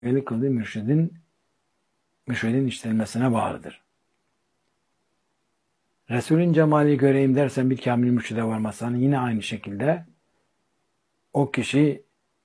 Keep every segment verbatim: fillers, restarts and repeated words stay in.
veli kıldığı mürşidin mürşidin işlenmesine bağlıdır. Resulün cemali göreyim dersen bir kamil mürşide varmazsan yine aynı şekilde o kişi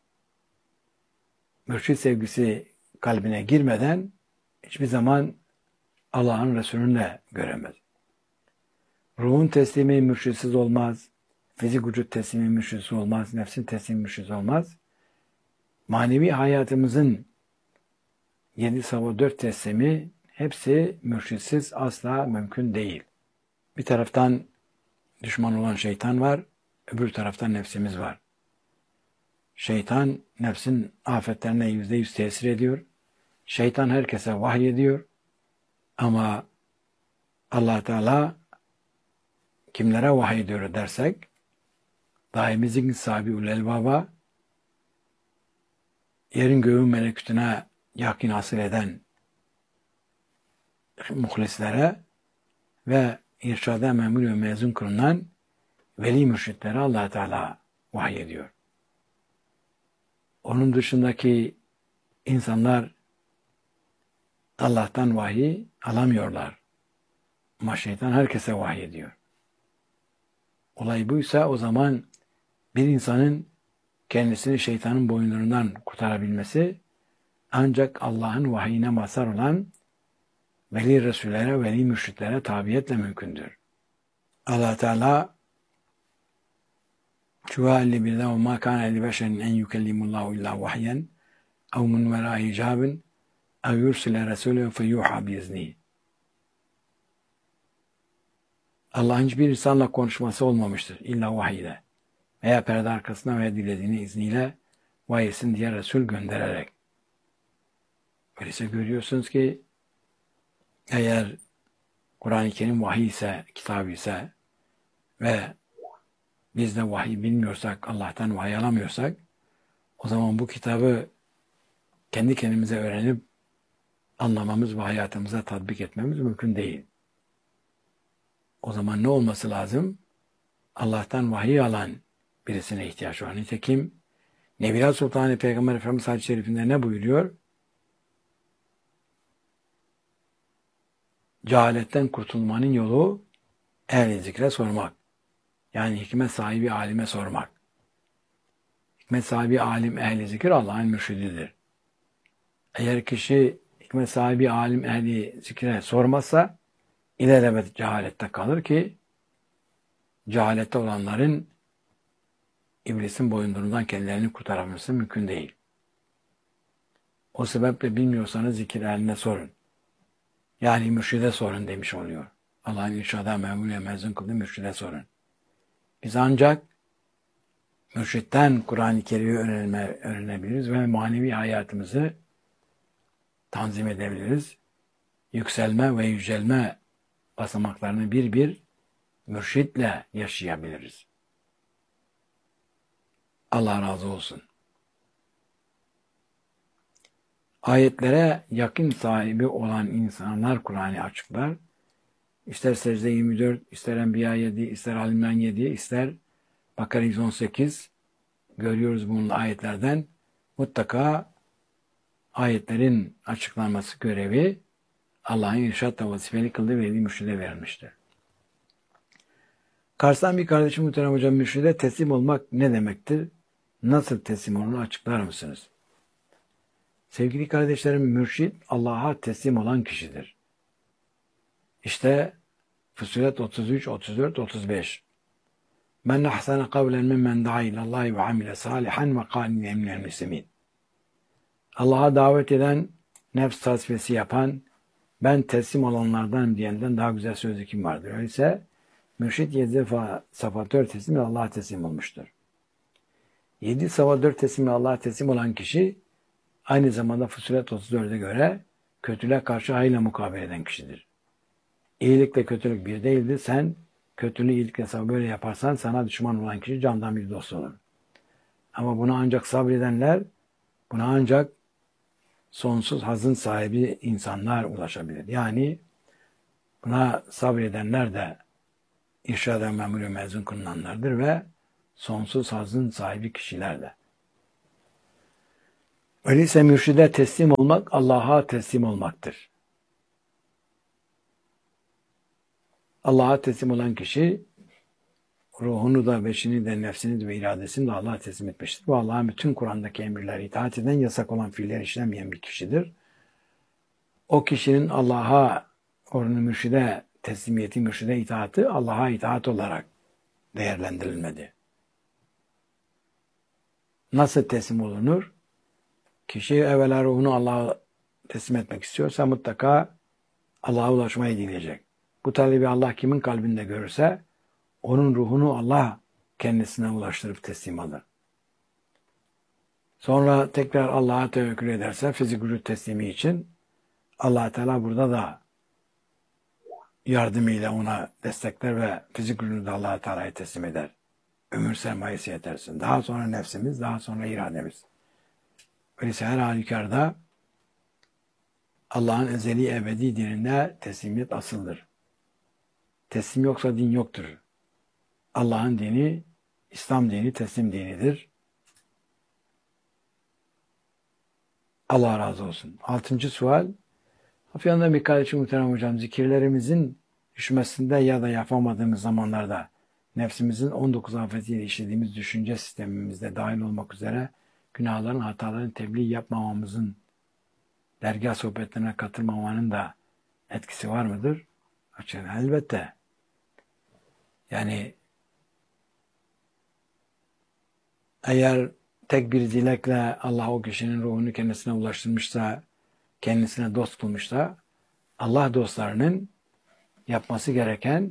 mürşid sevgisi kalbine girmeden hiçbir zaman Allah'ın Resulünü de göremez. Ruhun teslimi mürşidsiz olmaz. Fizik vücut teslimi mürşidsiz olmaz. Nefsin teslimi mürşidsiz olmaz. Manevi hayatımızın yedi sabah dört teslimi hepsi mürşidsiz asla mümkün değil. Bir taraftan düşman olan şeytan var, öbür taraftan nefsimiz var. Şeytan nefsin afetlerine yüzde yüz tesir ediyor. Şeytan herkese vahiy ediyor. Ama Allah Teala kimlere vahiy ediyor dersek, daimi zihin sahibi ulelbaba, yerin göğün melekütüne yakin hasıl eden muhlislere ve irşada memur ve mezun kılınan veli mürşitlere Allah Teala vahiy ediyor. Onun dışındaki insanlar Allah'tan vahiy alamıyorlar. Ama şeytan herkese vahiy ediyor. Olay buysa o zaman bir insanın kendisini şeytanın boynlarından kurtarabilmesi ancak Allah'ın vahiyine mazhar olan veli Resullere, veli mürşitlere tabiyetle mümkündür. Allah Teala Şuhalli billah ve ma kana li beşerin en yukellimullahu illa vahyen ev min vera hicabin ev yursile resulü fe yuha biizni. Allah'ın hiçbir insanla konuşması olmamıştır illa vahiyle veya perde arkasına veya dilediğini izniyle vahiysin diye Resul göndererek. Öyleyse görüyorsunuz ki eğer Kur'an-ı Kerim vahiy ise, kitabı ise ve biz de vahiy bilmiyorsak, Allah'tan vahiy alamıyorsak o zaman bu kitabı kendi kendimize öğrenip anlamamız ve hayatımıza tatbik etmemiz mümkün değil. O zaman ne olması lazım? Allah'tan vahiy alan birisine ihtiyaç var. Nitekim Nebiler Sultanı Peygamber Efendimiz Hadis-i Şerif'inde ne buyuruyor? Cehaletten kurtulmanın yolu ehl-i zikre sormak. Yani hikmet sahibi alime sormak. Hikmet sahibi alim ehl-i zikir Allah'ın mürşididir. Eğer kişi hikmet sahibi alim ehl-i zikre sormazsa ilelebet cehalette kalır ki cehalette olanların iblisin boyunduruğundan kendilerini kurtarabilmesi mümkün değil. O sebeple bilmiyorsanız zikir ehline sorun. Yani mürşide sorun demiş oluyor. Allah'ın irşada memur ve mezun kıldığı mürşide sorun. Biz ancak mürşitten Kur'an-ı Kerim'i öğrenme, öğrenebiliriz ve manevi hayatımızı tanzim edebiliriz. Yükselme ve yücelme basamaklarını bir bir mürşitle yaşayabiliriz. Allah razı olsun. Ayetlere yakın sahibi olan insanlar Kur'an'ı açıklar. İster Secde yirmi dört, ister Enbiya yedi, ister Ali İmran yedi, ister Bakara yüz on sekiz görüyoruz bunun ayetlerden. Mutlaka ayetlerin açıklanması görevi Allah'ın irşatla vazifeli kıldığı veli mürşide verilmiştir. Kars'tan bir kardeşim muhterem hocam, mürşide teslim olmak ne demektir? Nasıl teslim olunur açıklar mısınız? Sevgili kardeşlerim, mürşid Allah'a teslim olan kişidir. İşte Fussilet otuz üç, otuz dört, otuz beş. Men ahsana kavlen mimmen da'a ilallahi ve amile salihan ve kâline minel müslimin. Allah'a davet eden, nefs tasfiyesi yapan, ben teslim olanlardan diyenden daha güzel sözü kim vardır? Öyleyse mürşid yedi defa safa dört teslim Allah'a teslim olmuştur. Yedi safa dört teslim Allah'a teslim olan kişi aynı zamanda Fussilet otuz dörde göre kötülüğe karşı hayırla mukabele eden kişidir. İyilikle kötülük bir değildir. Sen kötülüğü iyilikle sabır böyle yaparsan sana düşman olan kişi candan bir dost olur. Ama buna ancak sabredenler, buna ancak sonsuz hazın sahibi insanlar ulaşabilir. Yani buna sabredenler de irşad-ı memur mezun kılınanlardır ve sonsuz hazın sahibi kişiler de. Öyleyse mürşide teslim olmak Allah'a teslim olmaktır. Allah'a teslim olan kişi ruhunu da, beşini de, nefsini de ve iradesini de Allah'a teslim etmiştir. Bu Allah'ın bütün Kur'an'daki emirleri itaat eden, yasak olan fiilleri işlemeyen bir kişidir. O kişinin Allah'a, onun mürşide teslimiyeti, mürşide itaati Allah'a itaat olarak değerlendirilmedi. Nasıl teslim olunur? Kişi evvela ruhunu Allah'a teslim etmek istiyorsa mutlaka Allah'a ulaşmayı dileyecek. Bu talebi Allah kimin kalbinde görürse onun ruhunu Allah kendisine ulaştırıp teslim alır. Sonra tekrar Allah'a tevekkül ederse fizik vücut teslimi için Allah Teala burada da yardımıyla ona destekler ve fizik vücudu Allah Teala'ya teslim eder. Ömür sermayesi yetersin. Daha sonra nefsimiz, daha sonra irademiz. Öyleyse her halükarda Allah'ın ezeli ebedi dinine teslimiyet asıldır. Teslim yoksa din yoktur. Allah'ın dini, İslam dini teslim dinidir. Allah razı olsun. Altıncı sual. Afyon'da Mikail Muhterem Hocam, zikirlerimizin düşmesinde ya da yapamadığımız zamanlarda nefsimizin on dokuz afetiyle işlediğimiz düşünce sistemimizde dahil olmak üzere günahların, hataların tebliğ yapmamamızın, dergâh sohbetlerine katılmamanın da etkisi var mıdır? Açın, elbette. Yani eğer tek bir dilekle Allah o kişinin ruhunu kendisine ulaştırmışsa, kendisine dost kılmışsa, Allah dostlarının yapması gereken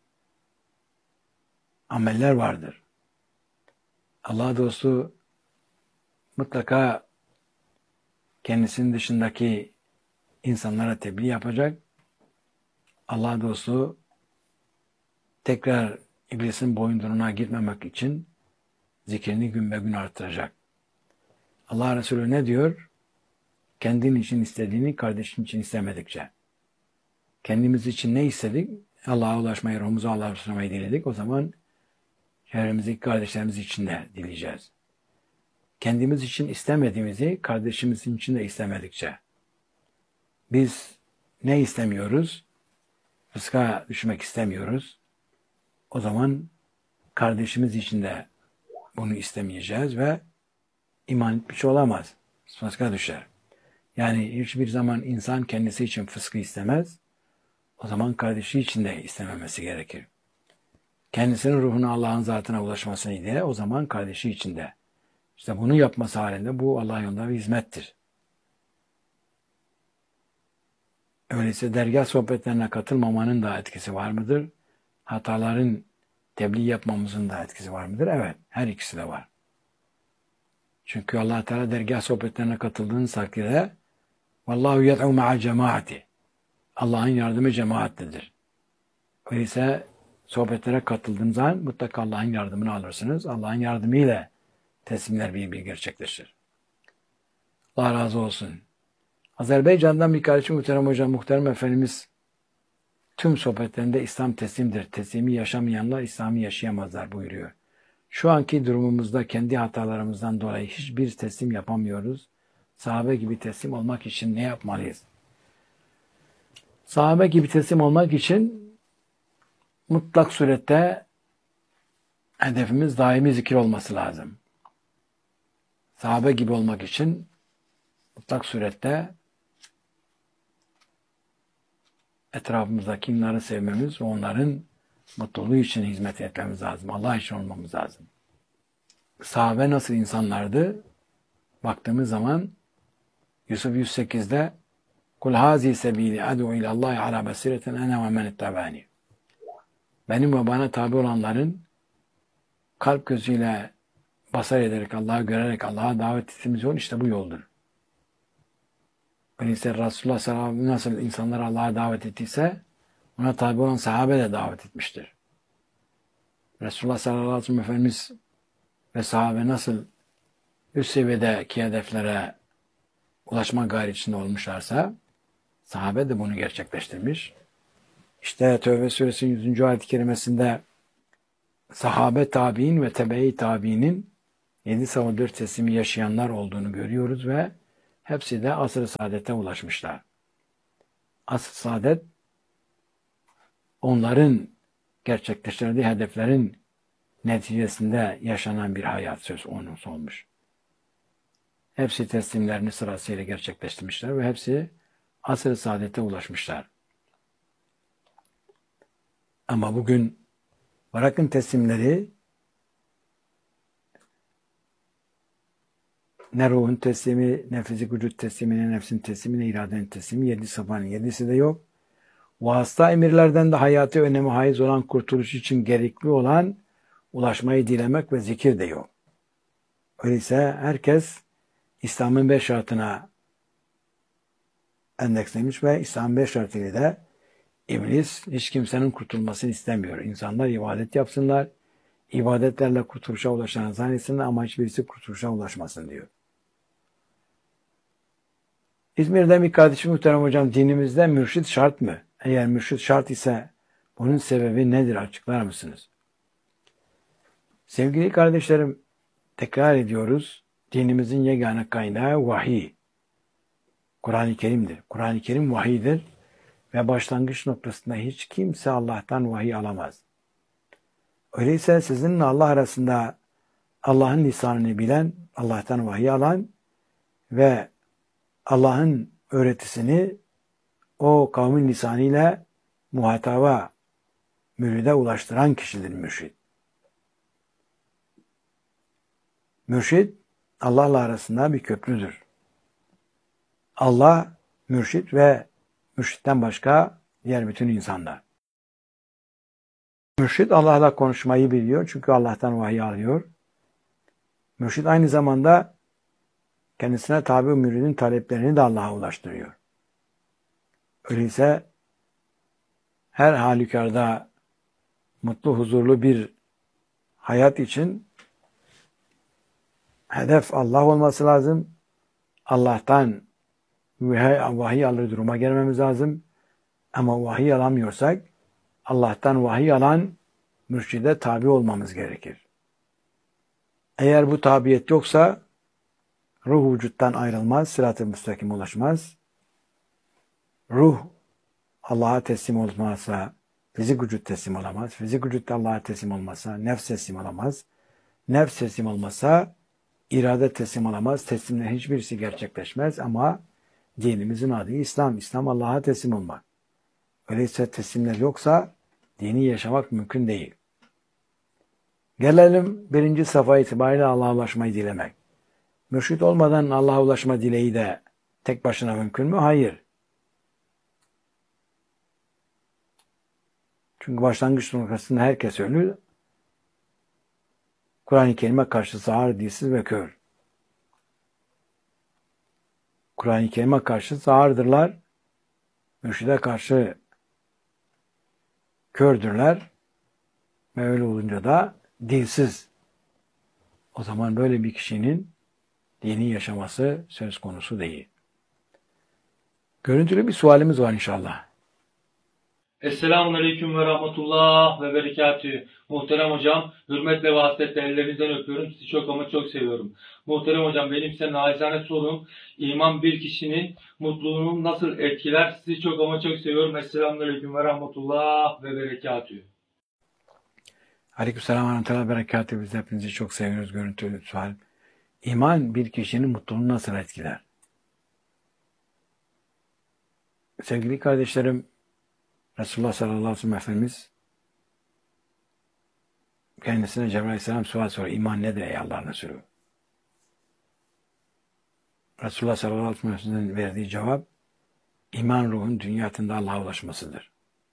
ameller vardır. Allah dostu mutlaka kendisinin dışındaki insanlara tebliğ yapacak. Allah dostu tekrar iblisin boyunduruğuna gitmemek için zikrini gün be gün arttıracak. Allah Resulü ne diyor? Kendin için istediğini kardeşin için istemedikçe. Kendimiz için ne istedik? Allah'a ulaşmayı, ruhumuza Allah'a ulaşmayı diledik. O zaman çevremizdeki kardeşlerimiz için de dileyeceğiz. Kendimiz için istemediğimizi kardeşimiz için de istemedikçe. Biz ne istemiyoruz? Fıska düşmek istemiyoruz. O zaman kardeşimiz için de bunu istemeyeceğiz ve iman etmiş olamaz. Fıska düşer. Yani hiçbir zaman insan kendisi için fıskı istemez. O zaman kardeşi için de istememesi gerekir. Kendisinin ruhuna Allah'ın zatına ulaşmasını diye o zaman kardeşi için de. İşte bunu yapması halinde bu Allah yolunda bir hizmettir. Öyleyse dergâh sohbetlerine katılmamanın da etkisi var mıdır? Hataların tebliğ yapmamızın da etkisi var mıdır? Evet, her ikisi de var. Çünkü Allah Teala dergâh sohbetlerine katıldığınız takdirde Vallahu yed'u ma'a cemaati. Allah'ın yardımı cemaatlidir. Öyleyse sohbetlere katıldığınız zaman mutlaka Allah'ın yardımını alırsınız. Allah'ın yardımıyla teslimler bir bir gerçekleşir. Allah razı olsun. Azerbaycan'dan Mikail Muhterem Hocam, Muhterem Efendimiz tüm sohbetlerinde İslam teslimdir. Teslimi yaşamayanlar İslam'ı yaşayamazlar buyuruyor. Şu anki durumumuzda kendi hatalarımızdan dolayı hiçbir teslim yapamıyoruz. Sahabe gibi teslim olmak için ne yapmalıyız? Sahabe gibi teslim olmak için mutlak surette hedefimiz daimi zikir olması lazım. Sahabe gibi olmak için mutlak surette etrafımızdaki insanları sevmemiz ve onların mutluluğu için hizmet etmemiz lazım. Allah için olmamız lazım. Sahabe nasıl insanlardı? Baktığımız zaman Yusuf yüz sekizde Kul hazi sebili ad'u ilallahi ala basireten ene ve men ittabani. Benim ve bana tabi olanların kalp gözüyle basar ederek, Allah'ı görerek Allah'a davet ettiğimiz yol işte bu yoldur. Öyleyse Resulullah sallallahu aleyhi ve sellem nasıl insanları Allah'a davet ettiyse ona tabi olan sahabe de davet etmiştir. Resulullah sallallahu aleyhi ve sellem Efendimiz ve sahabe nasıl üst seviyedeki hedeflere ulaşma gayretinde olmuşlarsa sahabe de bunu gerçekleştirmiş. İşte Tevbe suresinin yüzüncü ayet-i kerimesinde sahabe tabi'in ve tebe-i tabi'inin yedi sabah dört teslimi yaşayanlar olduğunu görüyoruz ve hepsi de asr-ı saadete ulaşmışlar. Asr-ı saadet onların gerçekleştirdiği hedeflerin neticesinde yaşanan bir hayat söz konusu olmuş. Hepsi teslimlerini sırasıyla gerçekleştirmişler ve hepsi asr-ı saadete ulaşmışlar. Ama bugün bırakın teslimleri, ne ruhun teslimi, ne fizik vücut teslimi, ne nefsin teslimi, ne iradenin teslimi, yedi sabahın yedisi de yok. Vasıta emirlerden de hayatı önemi haiz olan kurtuluş için gerekli olan ulaşmayı dilemek ve zikir de yok. Öyleyse herkes İslam'ın beş şartına endekslemiş ve İslam'ın beş şartıyla da İblis hiç kimsenin kurtulmasını istemiyor. İnsanlar ibadet yapsınlar, ibadetlerle kurtuluşa ulaşan zannetsinler ama hiçbirisi kurtuluşa ulaşmasın diyor. İzmir'den bir kardeşim muhterem hocam, dinimizde mürşit şart mı? Eğer mürşit şart ise bunun sebebi nedir? Açıklar mısınız? Sevgili kardeşlerim, tekrar ediyoruz. Dinimizin yegane kaynağı vahiy. Kur'an-ı Kerim'dir. Kur'an-ı Kerim vahiydir ve başlangıç noktasında hiç kimse Allah'tan vahiy alamaz. Öyleyse sizinle Allah arasında Allah'ın lisanını bilen, Allah'tan vahiy alan ve Allah'ın öğretisini o kavmin lisanıyla muhataba, müride ulaştıran kişidir mürşid. Mürşid, Allah'la arasında bir köprüdür. Allah, mürşid ve mürşitten başka diğer bütün insanlar. Mürşid Allah'la konuşmayı biliyor çünkü Allah'tan vahiy alıyor. Mürşid aynı zamanda kendisine tabi müridin taleplerini de Allah'a ulaştırıyor. Öyleyse her halükarda mutlu, huzurlu bir hayat için hedef Allah olması lazım. Allah'tan vahiy alır duruma gelmemiz lazım. Ama vahiy alamıyorsak Allah'tan vahiy alan mürşide tabi olmamız gerekir. Eğer bu tabiyet yoksa ruh vücuttan ayrılmaz, sırat-ı müstakim ulaşmaz. Ruh Allah'a teslim olmazsa fizik vücut teslim olamaz. Fizik vücut Allah'a teslim olmazsa nefs teslim olamaz. Nefs teslim olmazsa irade teslim olamaz. Teslimlerin hiçbirisi gerçekleşmez ama dinimizin adı İslam. İslam Allah'a teslim olmak. Öyleyse teslimler yoksa dini yaşamak mümkün değil. Gelelim birinci safa itibariyle Allah'a ulaşmayı dilemek. Mürşid olmadan Allah'a ulaşma dileği de tek başına mümkün mü? Hayır. Çünkü başlangıç noktasında herkes ölü. Kur'an-ı Kerim'e karşı sağır, dilsiz ve kör. Kur'an-ı Kerim'e karşı sağırdırlar. Mürşide karşı kördürler. Ve öyle olunca da dilsiz. O zaman böyle bir kişinin dini yaşaması söz konusu değil. Görüntülü bir sualimiz var inşallah. Esselamun ve Rahmetullah ve Berekatühü. Muhterem hocam, hürmetle ve hasretle ellerinizden öpüyorum. Sizi çok ama çok seviyorum. Muhterem hocam, benim size naçizane sorum, iman bir kişinin mutluluğunu nasıl etkiler? Sizi çok ama çok seviyorum. Esselamun ve Rahmetullah ve Berekatühü. Aleykümselam ve Rahmetullah ve Berekatühü. Biz hepinizi çok seviyoruz. Görüntülü sual. İman bir kişinin mutluluğunu nasıl etkiler? Sevgili kardeşlerim, Resulullah sallallahu aleyhi ve sellem Efendimiz kendisine Cebrail aleyhisselam sual soruyor. İman nedir ey Allah'ın Resulü? Resulullah sallallahu aleyhi ve sellem'in verdiği cevap, iman ruhun dünyasında Allah'a ulaşmasıdır.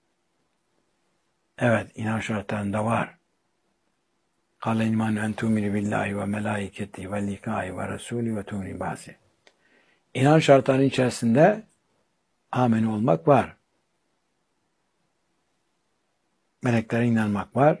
Evet, inan şartlarında var. Kâle iman en tu'minu billahi ve melâiketi ve likâhi ve rasûli ve tu'minu ba'si. İnan şartlarının içerisinde ameni olmak var. Meleklere inanmak var.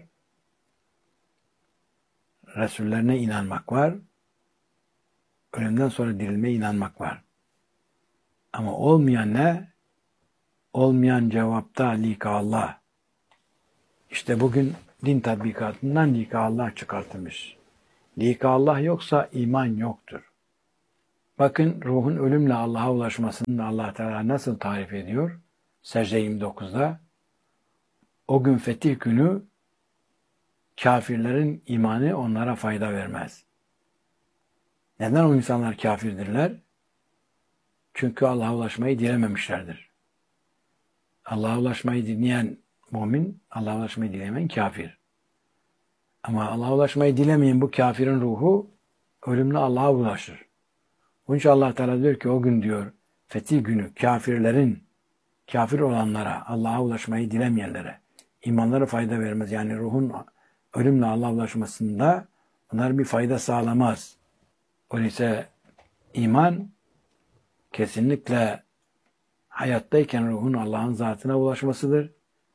Resullerine inanmak var. Ölümden sonra dirilmeye inanmak var. Ama olmayan ne? Olmayan cevapta lika Allah. İşte bugün din tatbikatından lika Allah çıkartılmış. Lika Allah yoksa iman yoktur. Bakın ruhun ölümle Allah'a ulaşmasını Allah Teala nasıl tarif ediyor? Secde yirmi dokuzda. O gün fetih günü kafirlerin imanı onlara fayda vermez. Neden o insanlar kafirdirler? Çünkü Allah'a ulaşmayı dilememişlerdir. Allah'a ulaşmayı dileyen mümin, Allah'a ulaşmayı dilemeyen kafir. Ama Allah'a ulaşmayı dilemeyen bu kafirin ruhu ölümle Allah'a ulaşır. Onun için Allah Teala diyor ki o gün diyor fetih günü kafirlerin, kafir olanlara, Allah'a ulaşmayı dilemeyenlere imanları fayda vermez. Yani ruhun ölümle Allah'a ulaşmasında onlar bir fayda sağlamaz. Öyleyse iman kesinlikle hayattayken ruhun Allah'ın zatına ulaşmasıdır.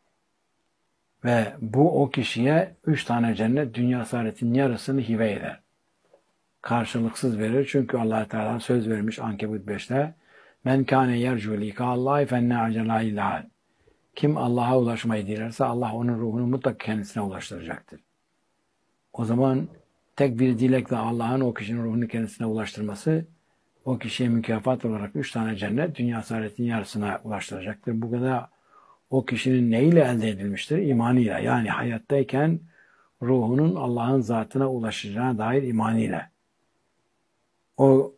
Ve bu o kişiye üç tane cennet dünya saadetin yarısını hibe eder. Karşılıksız verir. Çünkü Allah Teala söz vermiş Ankebut beşte. Men kâne yercu likâllâhi fenne acelâ ilâh. Kim Allah'a ulaşmayı dilerse Allah onun ruhunu mutlaka kendisine ulaştıracaktır. O zaman tek bir dilekle Allah'ın o kişinin ruhunu kendisine ulaştırması o kişiye mükafat olarak üç tane cennet dünya saadetin yarısına ulaştıracaktır. Bu kadar o kişinin neyle elde edilmiştir? İmanıyla. Yani hayattayken ruhunun Allah'ın zatına ulaşacağına dair imanıyla. O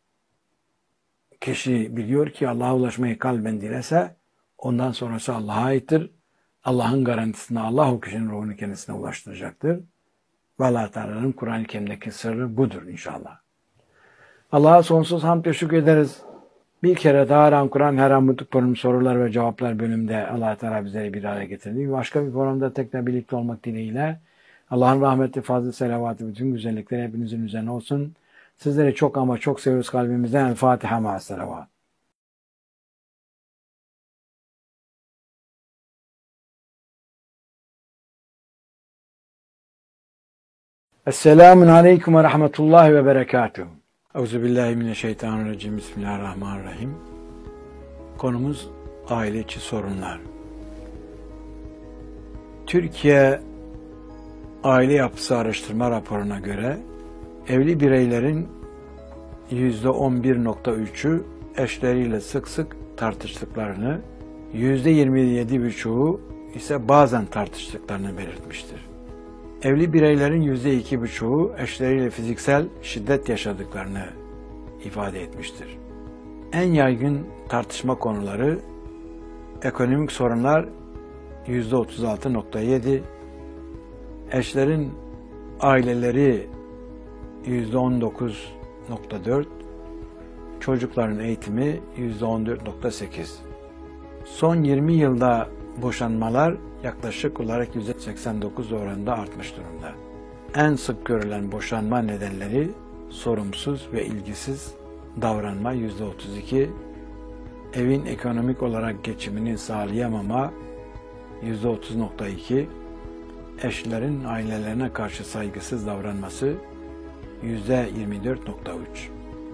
kişi biliyor ki Allah'a ulaşmayı kalben dilese ondan sonrası Allah'a aittir. Allah'ın garantisinde Allah o kişinin ruhunu kendisine ulaştıracaktır. Ve Allah Teala'nın Kur'an-ı Kerim'deki sırrı budur inşallah. Allah'a sonsuz hamd ve şükür ederiz. Bir kere daha Ram Kur'an her an mutluluk bölüm sorular ve cevaplar bölümünde Allah Teala bizleri bir araya getirdi. Başka bir programda tekrar birlikte olmak dileğiyle Allah'ın rahmeti, fazla selavatı, bütün güzellikleri hepinizin üzerine olsun. Sizleri çok ama çok seviyoruz kalbimizden. El Fatiha ma'as selavat. Esselamun aleyküm ve rahmetullahi ve berekatuhu. Euzubillahimineşşeytanirracim. Bismillahirrahmanirrahim. Konumuz aile içi sorunlar. Türkiye Aile Yapısı Araştırma raporuna göre evli bireylerin yüzde on bir nokta üçü eşleriyle sık sık tartıştıklarını, yüzde yirmi yedi buçuğu ise bazen tartıştıklarını belirtmiştir. Evli bireylerin yüzde iki buçuğu eşleriyle fiziksel şiddet yaşadıklarını ifade etmiştir. En yaygın tartışma konuları ekonomik sorunlar yüzde otuz altı nokta yedi, eşlerin aileleri yüzde on dokuz nokta dört, çocukların eğitimi yüzde on dört nokta sekiz. Son yirmi yılda boşanmalar yaklaşık olarak yüzde seksen dokuz oranında artmış durumda. En sık görülen boşanma nedenleri sorumsuz ve ilgisiz davranma yüzde otuz iki, evin ekonomik olarak geçimini sağlayamama yüzde otuz nokta iki, eşlerin ailelerine karşı saygısız davranması yüzde yirmi dört nokta üç.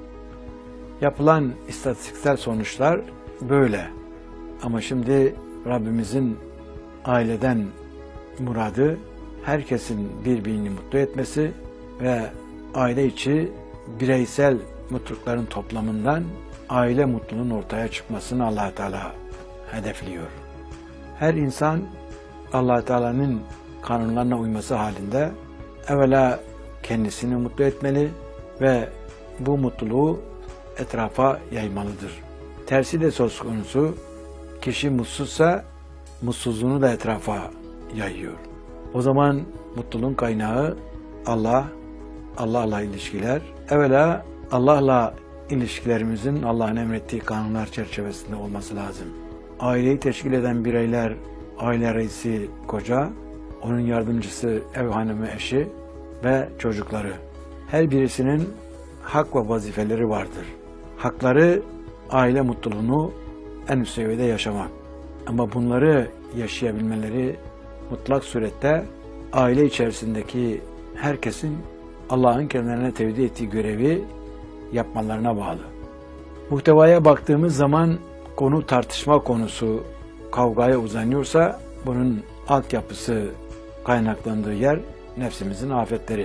Yapılan istatistiksel sonuçlar böyle. Ama şimdi Rabbimizin aileden muradı herkesin birbirini mutlu etmesi ve aile içi bireysel mutlulukların toplamından aile mutluluğunun ortaya çıkmasını Allah Teala hedefliyor. Her insan Allah Teala'nın kanunlarına uyması halinde evvela kendisini mutlu etmeli ve bu mutluluğu etrafa yaymalıdır. Tersi de söz konusu, kişi mutsuzsa mutsuzluğunu da etrafa yayıyor. O zaman mutluluğun kaynağı Allah, Allah'la ilişkiler. Evvela Allah'la ilişkilerimizin Allah'ın emrettiği kanunlar çerçevesinde olması lazım. Aileyi teşkil eden bireyler, aile reisi koca, onun yardımcısı ev hanımı eşi ve çocukları. Her birisinin hak ve vazifeleri vardır. Hakları aile mutluluğunu en üst seviyede yaşamak. Ama bunları yaşayabilmeleri mutlak surette aile içerisindeki herkesin Allah'ın kendilerine tevdi ettiği görevi yapmalarına bağlı. Muhtevaya baktığımız zaman konu tartışma konusu kavgaya uzanıyorsa bunun altyapısı kaynaklandığı yer nefsimizin afetleri.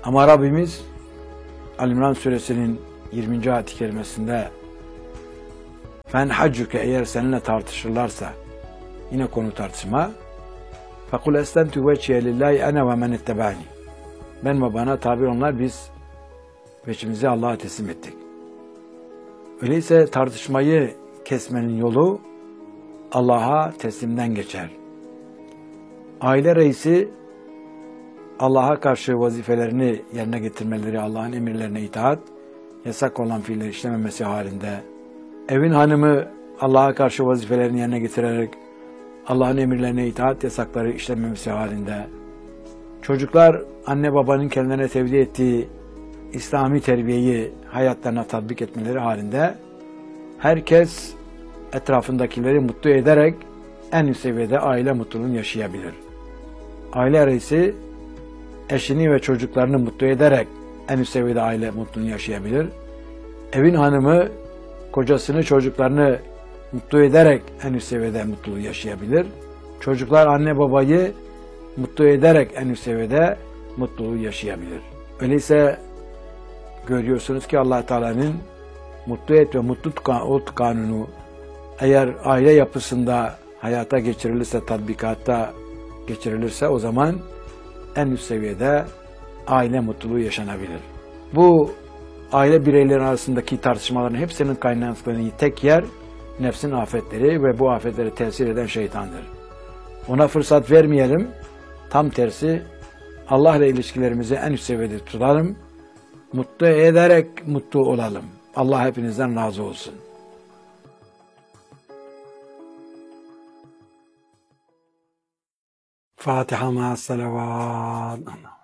Ama Rabbimiz Ali-İmran suresinin yirminci ayet-i kerimesinde fen haccuke, eğer seninle tartışırlarsa, yine konu tartışma, fekul eslentu vecihe lillahi ene ve men ittebani, ben ve bana tabi onlar, biz veçimizi Allah'a teslim ettik. Öyleyse tartışmayı kesmenin yolu Allah'a teslimden geçer. Aile reisi Allah'a karşı vazifelerini yerine getirmeleri, Allah'ın emirlerine itaat, yasak olan fiilleri işlememesi halinde, evin hanımı Allah'a karşı vazifelerini yerine getirerek Allah'ın emirlerine itaat, yasakları işlememesi halinde, çocuklar anne babanın kendilerine tevdi ettiği İslami terbiyeyi hayatlarına tatbik etmeleri halinde, herkes etrafındakileri mutlu ederek en üst seviyede aile mutluluğunu yaşayabilir. Aile reisi eşini ve çocuklarını mutlu ederek en üst seviyede aile mutluluğunu yaşayabilir. Evin hanımı kocasını, çocuklarını mutlu ederek en üst seviyede mutluluğu yaşayabilir. Çocuklar anne babayı mutlu ederek en üst seviyede mutluluğu yaşayabilir. Öyleyse görüyorsunuz ki Allah Teala'nın mutlu et ve mutlu ol kanunu eğer aile yapısında hayata geçirilirse, tatbikatta geçirilirse, o zaman en üst seviyede aile mutluluğu yaşanabilir. Bu aile bireyleri arasındaki tartışmaların hepsinin kaynaklandığı tek yer nefsin afetleri ve bu afetlere tesir eden şeytandır. Ona fırsat vermeyelim. Tam tersi Allah ile ilişkilerimizi en üst seviyede tutalım. Mutlu ederek mutlu olalım. Allah hepinizden razı olsun. Fatiha ma'as salavat.